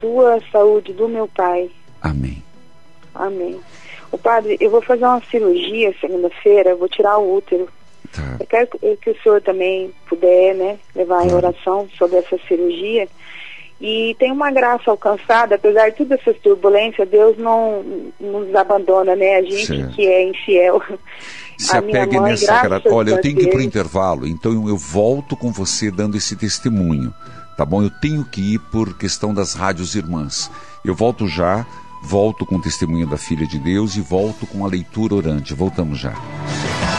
tua saúde, do meu pai. Amém. Amém. O padre, eu vou fazer uma cirurgia segunda-feira, eu vou tirar o útero. Tá. Eu quero que o senhor também puder, né, levar em oração sobre essa cirurgia. E tem uma graça alcançada, apesar de todas essas turbulências, Deus não nos abandona, né? A gente certo. Que é infiel. Se apegue nessa graça. Olha, eu tenho que ir para o intervalo, então eu volto com você dando esse testemunho, tá bom? Eu tenho que ir por questão das rádios irmãs. Eu volto já, volto com o testemunho da Filha de Deus e volto com a leitura orante. Voltamos já.